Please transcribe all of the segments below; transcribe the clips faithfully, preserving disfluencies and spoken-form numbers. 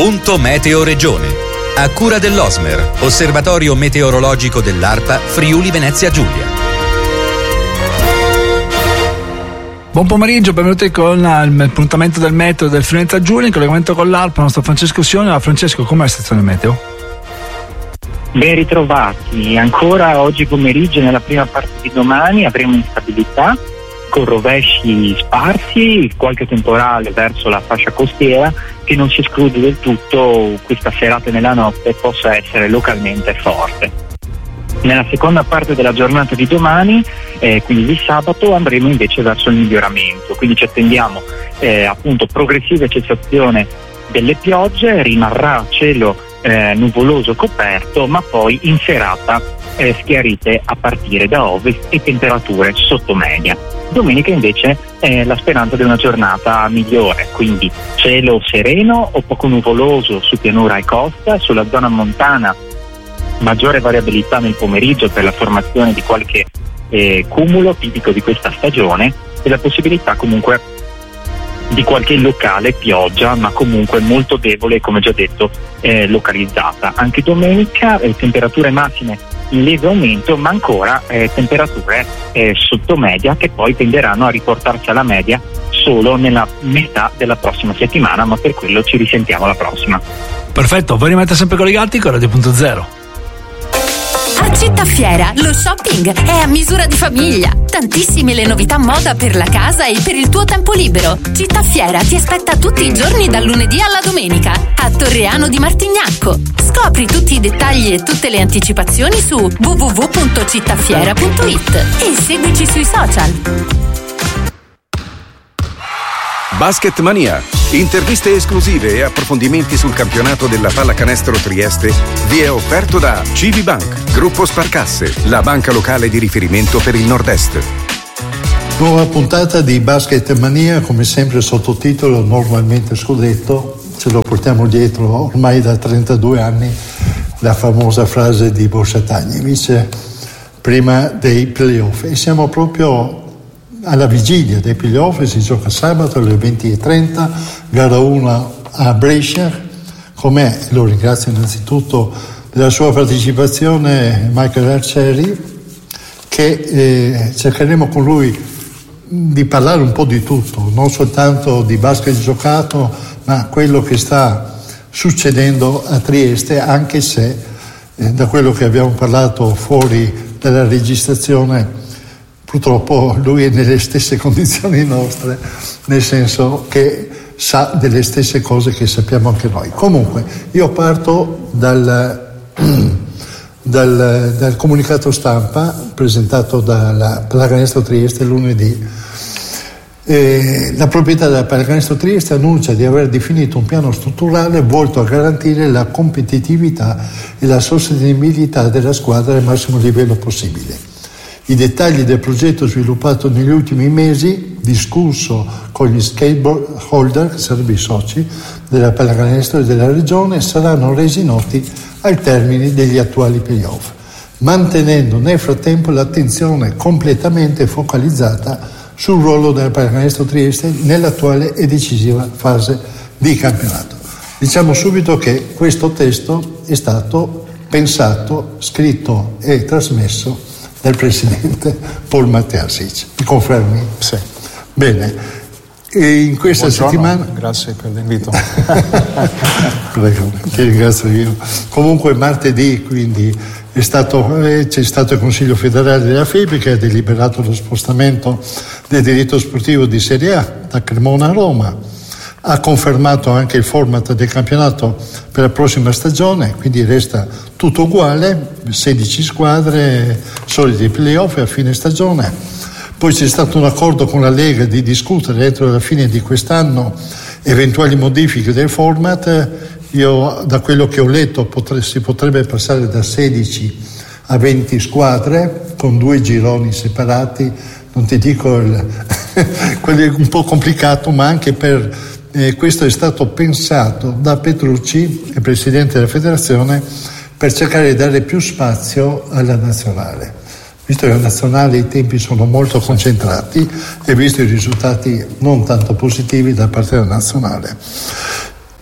Punto Meteo Regione. A cura dell'Osmer, Osservatorio Meteorologico dell'ARPA Friuli Venezia Giulia. Buon pomeriggio, benvenuti con il appuntamento del meteo del Friuli Venezia Giulia, in collegamento con l'ARPA, il nostro Francesco Sione. Francesco, com'è la stazione meteo? Ben ritrovati, ancora oggi pomeriggio e nella prima parte di domani avremo instabilità con rovesci sparsi, qualche temporale verso la fascia costiera che non si esclude del tutto questa serata e nella notte possa essere localmente forte. Nella seconda parte della giornata di domani, eh, quindi di sabato, andremo invece verso il miglioramento, quindi ci attendiamo eh, appunto progressiva cessazione delle piogge, rimarrà cielo eh, nuvoloso coperto, ma poi in serata eh, schiarite a partire da ovest e temperature sotto media. Domenica invece è la speranza di una giornata migliore, quindi cielo sereno o poco nuvoloso su pianura e costa, sulla zona montana maggiore variabilità nel pomeriggio per la formazione di qualche eh, cumulo tipico di questa stagione e la possibilità comunque di qualche locale pioggia, ma comunque molto debole, come già detto, eh, localizzata. Anche domenica eh, temperature massime in lieve aumento, ma ancora eh, temperature eh, sotto media che poi tenderanno a riportarsi alla media solo nella metà della prossima settimana, ma per quello ci risentiamo la prossima. Perfetto, voi rimanete sempre collegati con Radio Punto Zero. A Città Fiera lo shopping è a misura di famiglia. Tantissime le novità moda per la casa e per il tuo tempo libero. Città Fiera ti aspetta tutti i giorni dal lunedì alla domenica a Torreano di Martignacco. Scopri tutti i dettagli e tutte le anticipazioni su w w w punto cittafiera punto i t e seguici sui social. Basket Mania. Interviste esclusive e approfondimenti sul campionato della pallacanestro Trieste vi è offerto da C V Bank, Gruppo Sparcasse, la banca locale di riferimento per il Nord-Est. Nuova puntata di Basket Mania, come sempre sottotitolo normalmente scudetto, ce lo portiamo dietro ormai da trentadue anni, la famosa frase di Borsa-Tagnevic prima dei playoff, e siamo proprio alla vigilia dei playoff. Si gioca sabato alle venti e trenta, gara uno a Brescia. Com'è? Lo ringrazio innanzitutto della sua partecipazione Michael Arcieri, che eh, cercheremo con lui di parlare un po' di tutto, non soltanto di basket giocato, ma quello che sta succedendo a Trieste, anche se eh, da quello che abbiamo parlato fuori dalla registrazione purtroppo lui è nelle stesse condizioni nostre, nel senso che sa delle stesse cose che sappiamo anche noi. Comunque, io parto dal, dal, dal comunicato stampa presentato dalla Pallacanestro Trieste lunedì. Eh, la proprietà della Pallacanestro Trieste annuncia di aver definito un piano strutturale volto a garantire la competitività e la sostenibilità della squadra al massimo livello possibile. I dettagli del progetto sviluppato negli ultimi mesi, discusso con gli stakeholder, che sarebbero i soci della pallacanestro e della regione, saranno resi noti al termine degli attuali playoff, mantenendo nel frattempo l'attenzione completamente focalizzata sul ruolo della pallacanestro Trieste nell'attuale e decisiva fase di campionato. Diciamo subito che questo testo è stato pensato, scritto e trasmesso del presidente Paul Mateasic. Mi confermi? Sì. Bene. E in questa Buongiorno, settimana. Grazie per l'invito. Prego, ti ringrazio io. Comunque martedì quindi è stato, eh, c'è stato il Consiglio federale della F I B che ha deliberato lo spostamento del diritto sportivo di Serie A da Cremona a Roma. Ha confermato anche il format del campionato per la prossima stagione, quindi resta tutto uguale, sedici squadre, soliti playoff a fine stagione. Poi c'è stato un accordo con la Lega di discutere entro la fine di quest'anno eventuali modifiche del format. Io, da quello che ho letto, potre, si potrebbe passare da sedici a venti squadre con due gironi separati. Non ti dico, il, quello è un po' complicato, ma anche per Eh, questo è stato pensato da Petrucci, il presidente della federazione, per cercare di dare più spazio alla nazionale. Visto che la nazionale i tempi sono molto concentrati e visto i risultati non tanto positivi da parte della nazionale.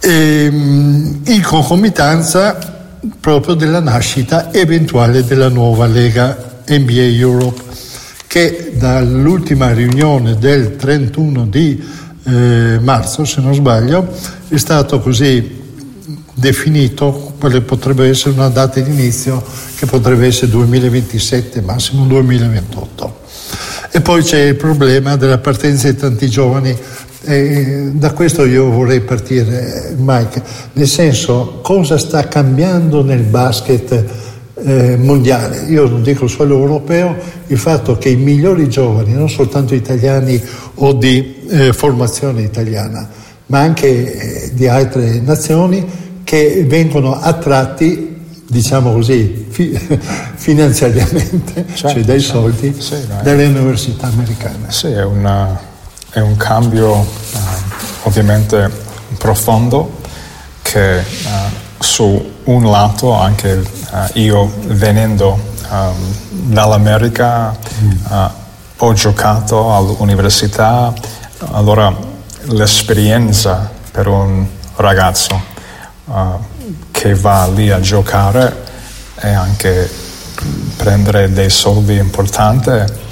e, in concomitanza proprio della nascita eventuale della nuova Lega N B A Europe, che dall'ultima riunione del trentuno di eh, marzo, se non sbaglio, è stato così definito quale potrebbe essere una data di inizio che potrebbe essere duemilaventisette, massimo duemilaventotto. E poi c'è il problema della partenza di tanti giovani. E da questo io vorrei partire, Mike, nel senso, cosa sta cambiando nel basket eh, mondiale? Io non dico solo europeo, il fatto che i migliori giovani, non soltanto italiani o di eh, formazione italiana, ma anche eh, di altre nazioni, che vengono attratti, diciamo così, fi- finanziariamente, certo, cioè dai soldi, sì, dalle università americane. Sì, è, una, è un cambio uh, ovviamente profondo che uh, su un lato, anche uh, io venendo um, dall'America uh, ho giocato all'università, allora l'esperienza per un ragazzo Uh, che va lì a giocare e anche prendere dei soldi importanti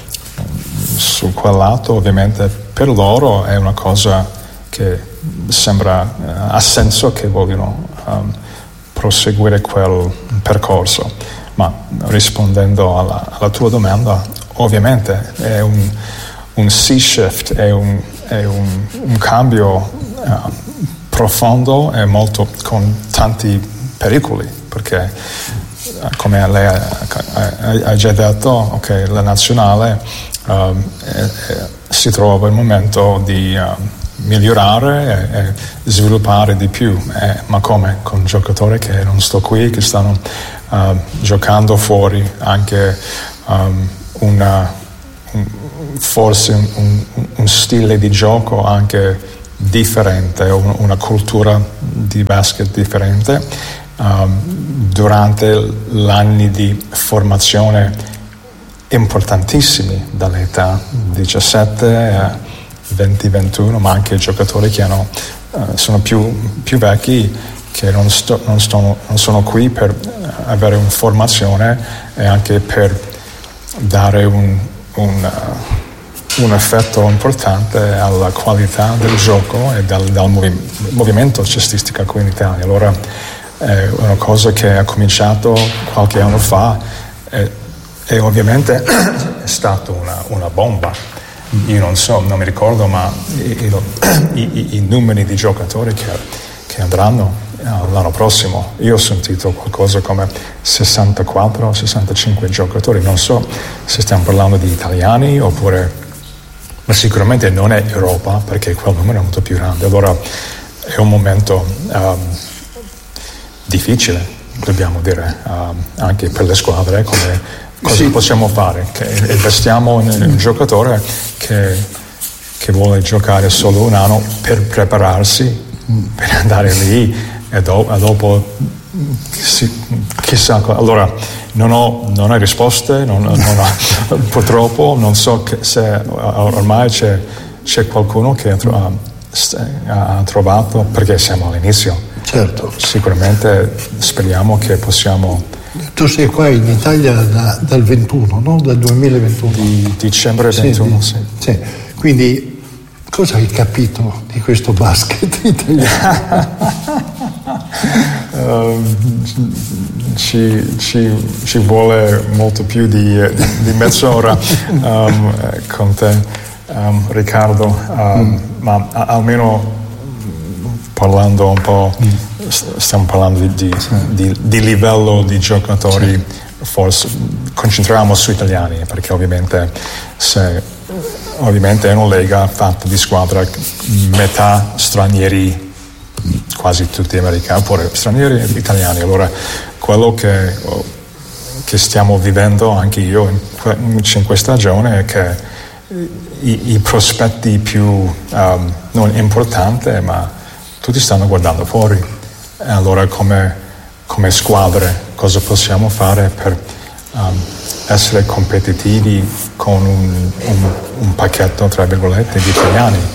su quel lato, ovviamente per loro è una cosa che sembra uh, ha senso che vogliono um, proseguire quel percorso. Ma rispondendo alla, alla tua domanda, ovviamente è un, un sea shift, è un, è un, un cambio uh, profondo e molto con tanti pericoli, perché come lei ha, ha già detto, okay, la nazionale um, è, è, si trova il momento di uh, migliorare e, e sviluppare di più, eh, ma come? Con giocatori che non sto qui, che stanno uh, giocando fuori, anche um, una, un, forse un, un, un stile di gioco anche differente, una cultura di basket differente um, durante gli anni di formazione importantissimi, dall'età diciassette a venti ventuno, ma anche giocatori che hanno, uh, sono più, più vecchi, che non, sto, non, sto, non sono qui per avere una formazione e anche per dare un, un uh, un effetto importante alla qualità del gioco e dal, dal movi- movimento cestistico qui in Italia. Allora è una cosa che ha cominciato qualche anno fa e, e ovviamente è stata una, una bomba. Io non so, non mi ricordo, ma i, i, i, i numeri di giocatori che, che andranno l'anno prossimo, io ho sentito qualcosa come sessantaquattro sessantacinque giocatori, non so se stiamo parlando di italiani oppure, ma sicuramente non è Europa, perché quel numero è molto più grande. Allora è un momento um, difficile, dobbiamo dire, um, anche per le squadre, come cosa sì. possiamo fare, che investiamo in un giocatore che, che vuole giocare solo un anno per prepararsi per andare lì e, do, e dopo chissà. Allora non ho, non ho risposte, non, non ho, purtroppo non so che se ormai c'è, c'è qualcuno che ha, ha trovato, perché siamo all'inizio. Certo. Sicuramente speriamo che possiamo. Tu sei qua in Italia da, dal ventuno, no? Dal duemilaventuno. Di dicembre ventuno, sì. sì. sì. Quindi cosa hai capito di questo basket italiano? uh, ci, ci, ci vuole molto più di, di, di mezz'ora um, con te, um, Riccardo, um, mm. ma a, almeno parlando un po', mm. stiamo parlando di, di, di, di livello di giocatori, sì. Forse concentriamo su italiani, perché ovviamente se ovviamente è una lega fatta di squadre metà stranieri, quasi tutti americani, oppure stranieri e italiani. Allora quello che, che stiamo vivendo anche io in, in questa stagione è che i, i prospetti più um, non importanti, ma tutti stanno guardando fuori. E allora come, come squadre cosa possiamo fare per um, essere competitivi con un, un, un pacchetto, tra virgolette, di italiani?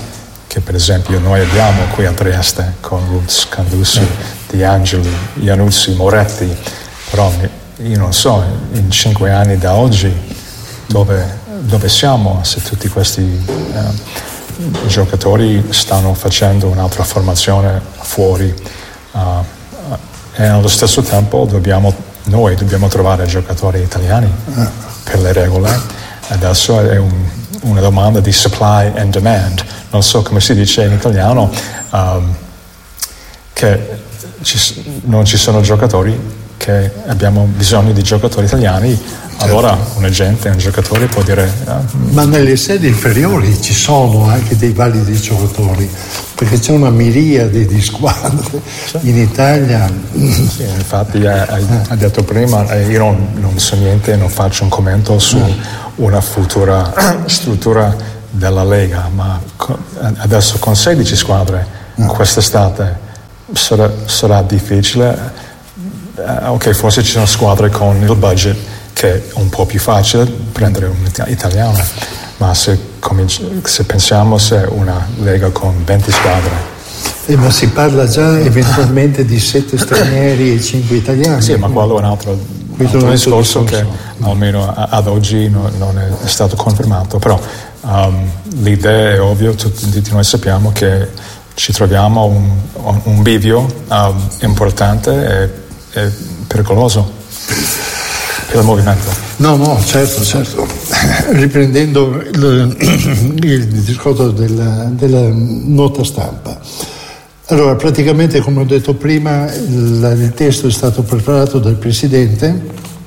che per esempio noi abbiamo qui a Trieste con Ruth Candusi, Di Angeli, Iannuzzi, Moretti, però io non so in cinque anni da oggi dove, dove siamo, se tutti questi eh, giocatori stanno facendo un'altra formazione fuori uh, e allo stesso tempo dobbiamo, noi dobbiamo trovare giocatori italiani per le regole. Adesso è un, una domanda di supply and demand, non so come si dice in italiano, um, che ci, non ci sono giocatori, che abbiamo bisogno di giocatori italiani, certo. Allora un agente, un giocatore può dire ah, ma nelle sedi inferiori ci sono anche dei validi giocatori, perché c'è una miriade di squadre, certo. In Italia. Sì, infatti hai, hai detto prima, io non, non so niente, non faccio un commento su una futura struttura della Lega, ma adesso con sedici squadre no. Quest'estate sarà, sarà difficile. Uh, ok, forse ci sono squadre con il budget che è un po' più facile prendere un italiano, ma se, cominci- se pensiamo se è una lega con venti squadre. Eh, ma si parla già eventualmente di sette stranieri e cinque italiani. Sì, ma quello è un altro, un altro discorso, discorso che almeno ad oggi no, non è, è stato confermato, però um, l'idea è ovvio, tutti, tutti noi sappiamo che ci troviamo un, un bivio um, importante e è pericoloso per il movimento. No, no, certo, certo. Riprendendo il, il discorso della, della nota stampa. Allora, praticamente, come ho detto prima, il, il testo è stato preparato dal Presidente,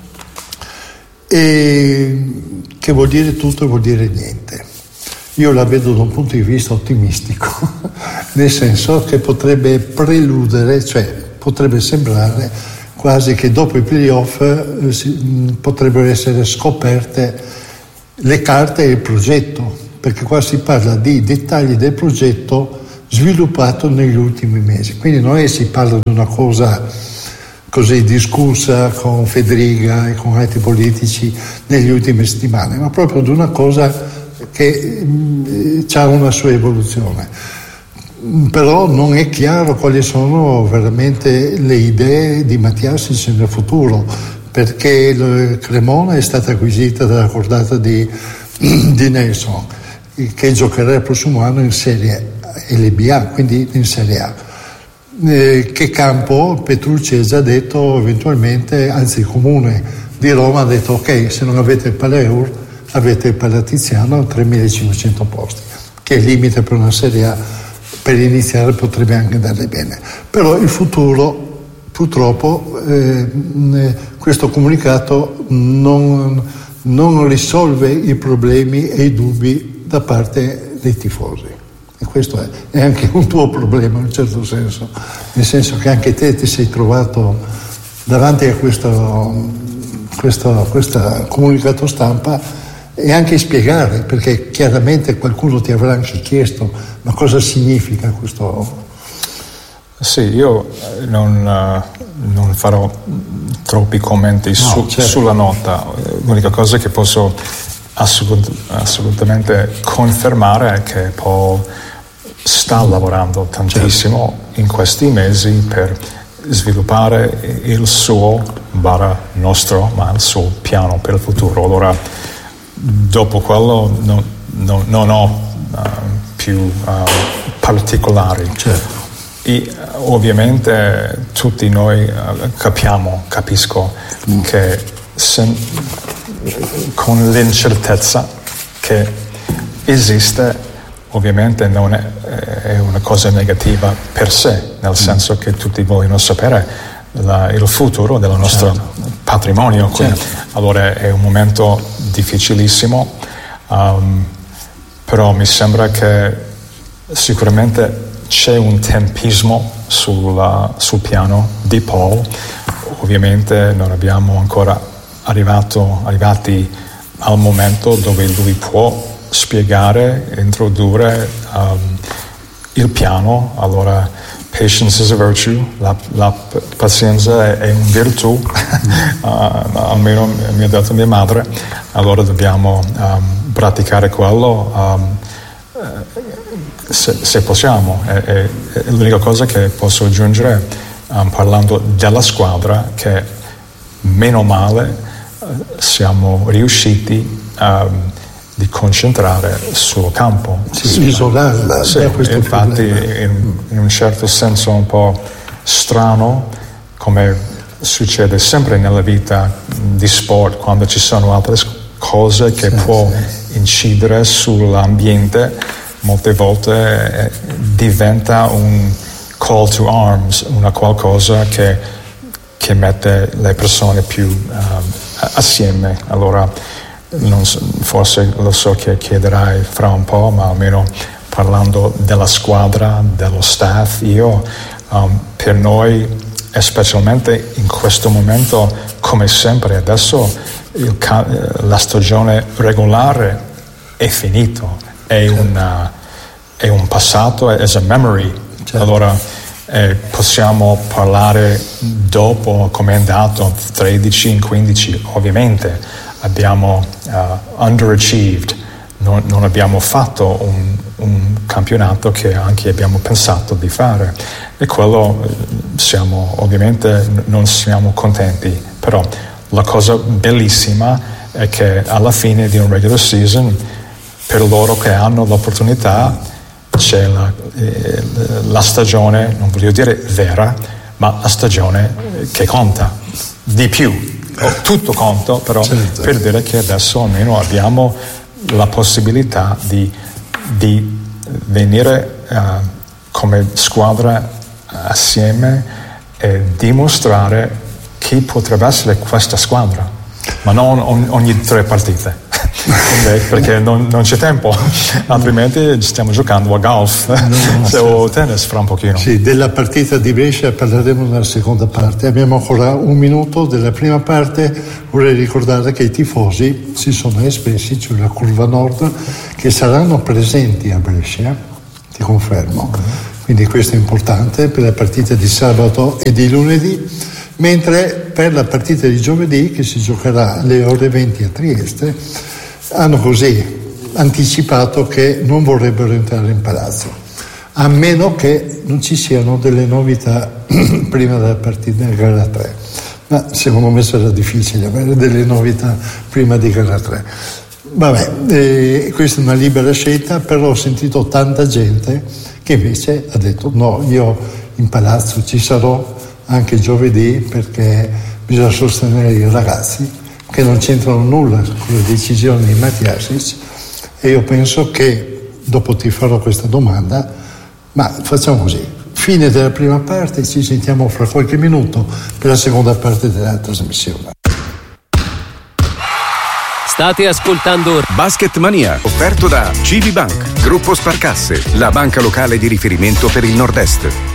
e che vuol dire tutto e vuol dire niente. Io la vedo da un punto di vista ottimistico, nel senso che potrebbe preludere, cioè potrebbe sembrare quasi che dopo i playoff eh, si, mh, potrebbero essere scoperte le carte e il progetto, perché qua si parla di dettagli del progetto sviluppato negli ultimi mesi. Quindi non è che si parla di una cosa così discussa con Federica e con altri politici negli ultime settimane, ma proprio di una cosa che mh, ha una sua evoluzione. Però non è chiaro quali sono veramente le idee di Mattiasis nel futuro, perché Cremona è stata acquisita dalla cordata di, di Nelson, che giocherà il prossimo anno in Serie L B A, quindi in Serie A. Eh, che campo Petrucci ha già detto eventualmente, anzi il comune di Roma ha detto ok, se non avete il Paleur avete il Palatiziano, tremilacinquecento posti, che è il limite per una Serie A. Per iniziare potrebbe anche andare bene, però il futuro purtroppo eh, questo comunicato non, non risolve i problemi e i dubbi da parte dei tifosi, e questo è, è anche un tuo problema in un certo senso, nel senso che anche te ti sei trovato davanti a questo, questo, questo comunicato stampa, e anche spiegare, perché chiaramente qualcuno ti avrà anche chiesto ma cosa significa questo. Sì, io non, uh, non farò troppi commenti no, su, certo. sulla nota. L'unica cosa che posso assolut- assolutamente confermare è che Paul sta lavorando tantissimo certo. in questi mesi per sviluppare il suo, barra nostro, ma il suo piano per il futuro. Allora dopo quello no, no, non ho uh, più uh, particolari. Certo. E uh, ovviamente tutti noi uh, capiamo, capisco mm. che sen- con l'incertezza che esiste, ovviamente non è, è una cosa negativa per sé, nel mm. senso che tutti vogliono sapere La, il futuro del nostro certo. patrimonio, certo. Allora è un momento difficilissimo, um, però mi sembra che sicuramente c'è un tempismo sulla, sul piano di Paul. Ovviamente non abbiamo ancora arrivato, arrivati al momento dove lui può spiegare, introdurre um, il piano. Allora patience is a virtue, la, la pazienza è, è un virtù, uh, almeno mi ha detto mia madre, allora dobbiamo um, praticare quello. Um, se, se possiamo. È, è, è l'unica cosa che posso aggiungere um, parlando della squadra, che meno male uh, siamo riusciti um, di concentrare sul campo, sì, isolarla. Sì, infatti in, in un certo senso un po' strano, come succede sempre nella vita di sport, quando ci sono altre cose che sì, può sì. incidere sull'ambiente, molte volte eh, diventa un call to arms, una qualcosa che, che mette le persone più um, assieme. Allora non so, forse lo so che chiederai fra un po', ma almeno parlando della squadra, dello staff, io um, per noi, e specialmente in questo momento, come sempre adesso il, la stagione regolare è finito, è, certo. una, è un passato, è a memory, certo. Allora eh, possiamo parlare dopo come è andato, tredici in quindici, ovviamente abbiamo uh, underachieved, non, non abbiamo fatto un, un campionato che anche abbiamo pensato di fare, e quello siamo, ovviamente non siamo contenti, però la cosa bellissima è che alla fine di un regular season, per loro che hanno l'opportunità, c'è la, eh, la stagione, non voglio dire vera, ma la stagione che conta di più. Tutto conto, però certo. Per dire che adesso almeno abbiamo la possibilità di, di venire uh, come squadra assieme e dimostrare chi potrebbe essere questa squadra, ma non ogni, ogni tre partite. Perché non, non c'è tempo, altrimenti stiamo giocando a golf no, o tennis fra un pochino. Sì, della partita di Brescia parleremo nella seconda parte. Abbiamo ancora un minuto della prima parte. Vorrei ricordare che i tifosi si sono espressi sulla curva nord, che saranno presenti a Brescia, ti confermo. Quindi questo è importante per la partita di sabato e di lunedì, mentre per la partita di giovedì, che si giocherà alle ore venti a Trieste, hanno così anticipato che non vorrebbero entrare in palazzo, a meno che non ci siano delle novità prima della partita di gara tre. Ma secondo me sarà difficile avere delle novità prima di gara tre. Vabbè, eh, questa è una libera scelta, però ho sentito tanta gente che invece ha detto no, io in palazzo ci sarò anche giovedì, perché bisogna sostenere i ragazzi che non c'entrano nulla con le decisioni di Matiasic, e io penso che dopo ti farò questa domanda, ma facciamo così: fine della prima parte, ci sentiamo fra qualche minuto per la seconda parte della trasmissione. State ascoltando Basket Mania, offerto da C V Bank, Gruppo Sparcasse, la banca locale di riferimento per il Nord-Est.